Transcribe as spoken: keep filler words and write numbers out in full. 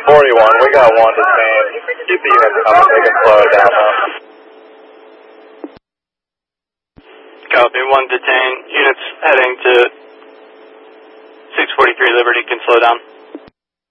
forty-one, we got one detained. Keep the units coming, they can slow it down now. Copy, one detained. Units heading to six forty-three Liberty can slow down.